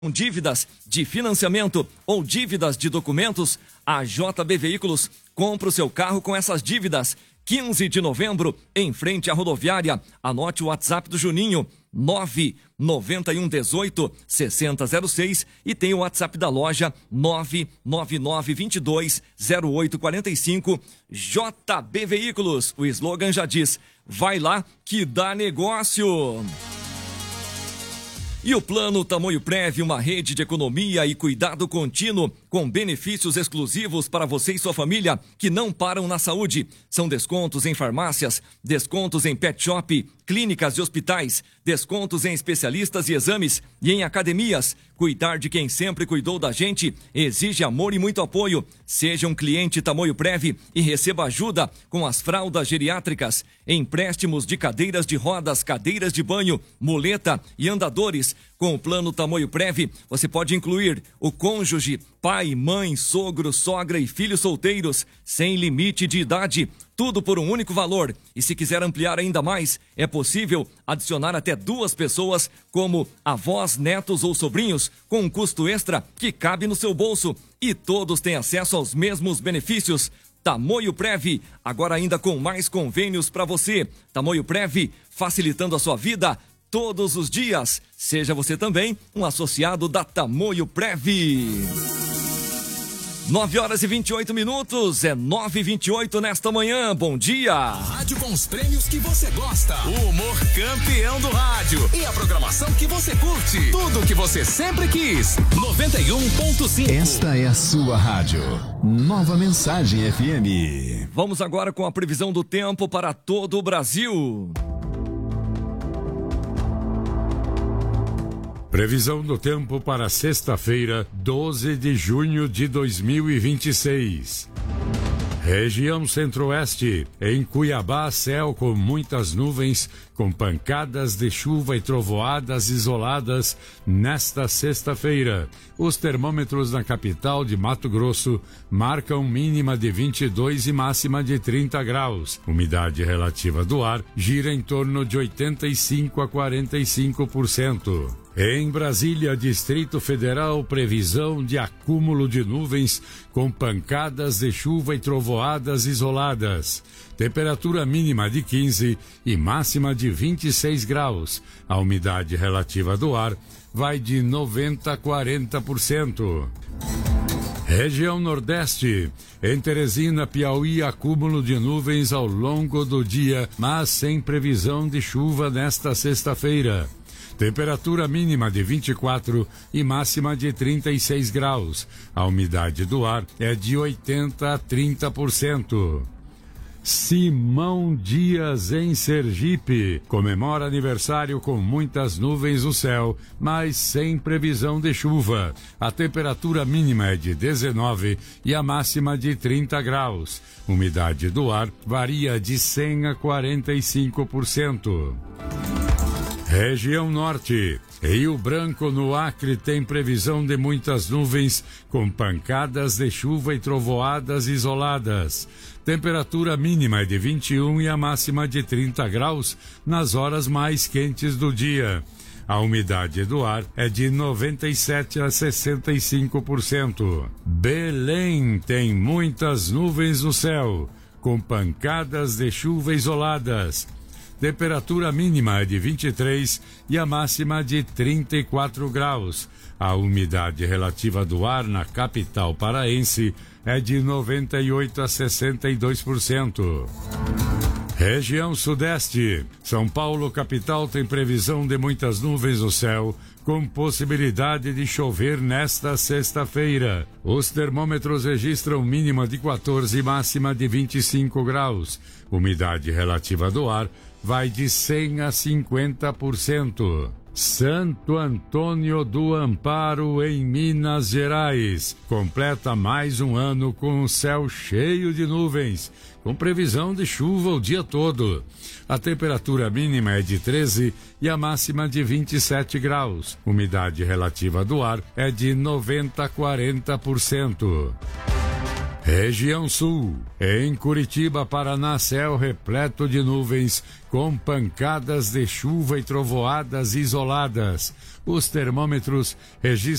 dívidas de financiamento ou dívidas de documentos, a JB Veículos compra o seu carro com essas dívidas. 15 de novembro, em frente à rodoviária. Anote o WhatsApp do Juninho, 99118-6006, e tem o WhatsApp da loja, 999220845. JB Veículos, o slogan já diz, vai lá que dá negócio. E o Plano Tamoio Prev, uma rede de economia e cuidado contínuo, com benefícios exclusivos para você e sua família, que não param na saúde. São descontos em farmácias, descontos em pet shop, clínicas e hospitais, descontos em especialistas e exames e em academias. Cuidar de quem sempre cuidou da gente exige amor e muito apoio. Seja um cliente Tamoio Prev e receba ajuda com as fraldas geriátricas, empréstimos de cadeiras de rodas, cadeiras de banho, muleta e andadores. Com o Plano Tamoio Prev, você pode incluir o cônjuge, pai, mãe, sogro, sogra e filhos solteiros, sem limite de idade, tudo por um único valor. E se quiser ampliar ainda mais, é possível adicionar até 2 pessoas, como avós, netos ou sobrinhos, com um custo extra que cabe no seu bolso. E todos têm acesso aos mesmos benefícios. Tamoio Prev, agora ainda com mais convênios para você. Tamoio Prev, facilitando a sua vida todos os dias. Seja você também um associado da Tamoio Prev. 9h28, é 9h28 nesta manhã. Bom dia. Rádio com os prêmios que você gosta. O humor campeão do rádio. E a programação que você curte. Tudo o que você sempre quis. 91.5. Esta é a sua rádio. Nova Mensagem FM. Vamos agora com a previsão do tempo para todo o Brasil. Previsão do tempo para sexta-feira, 12 de junho de 2026. Região Centro-Oeste, em Cuiabá, céu com muitas nuvens, com pancadas de chuva e trovoadas isoladas nesta sexta-feira. Os termômetros na capital de Mato Grosso marcam mínima de 22 e máxima de 30 graus. Umidade relativa do ar gira em torno de 85 a 45%. Em Brasília, Distrito Federal, previsão de acúmulo de nuvens com pancadas de chuva e trovoadas isoladas. Temperatura mínima de 15 e máxima de 26 graus. A umidade relativa do ar vai de 90 a 40%. Região Nordeste, em Teresina, Piauí, acúmulo de nuvens ao longo do dia, mas sem previsão de chuva nesta sexta-feira. Temperatura mínima de 24 e máxima de 36 graus. A umidade do ar é de 80 a 30%. Simão Dias, em Sergipe, comemora aniversário com muitas nuvens no céu, mas sem previsão de chuva. A temperatura mínima é de 19 e a máxima de 30 graus. Umidade do ar varia de 100 a 45%. Região Norte, Rio Branco, no Acre, tem previsão de muitas nuvens com pancadas de chuva e trovoadas isoladas. Temperatura mínima é de 21 e a máxima de 30 graus nas horas mais quentes do dia. A umidade do ar é de 97 a 65%. Belém tem muitas nuvens no céu, com pancadas de chuva isoladas. Temperatura mínima é de 23 e a máxima de 34 graus. A umidade relativa do ar na capital paraense é de 98 a 62%. Região Sudeste. São Paulo, capital, tem previsão de muitas nuvens no céu, com possibilidade de chover nesta sexta-feira. Os termômetros registram mínima de 14 e máxima de 25 graus. Umidade relativa do ar vai de 100 a 50%. Santo Antônio do Amparo, em Minas Gerais, completa mais um ano com o céu cheio de nuvens, com previsão de chuva o dia todo. A temperatura mínima é de 13 e a máxima de 27 graus. Umidade relativa do ar é de 90 a 40%. Região Sul. Em Curitiba, Paraná, céu repleto de nuvens, com pancadas de chuva e trovoadas isoladas. Os termômetros registram